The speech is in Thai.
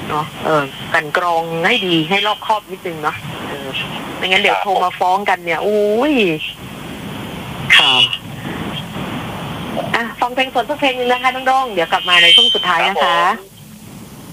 เนาะกันกรองให้ดีให้รอบคอบนิดนึงเนาะไม่งั้นเดี๋ยวโทรมาฟ้องกันเนี่ยโอ้ยค่ะฟังเพลงสดสักเพลงนึงนะคะน้องดงเดี๋ยวกลับมาในช่วงสุดท้ายนะคะ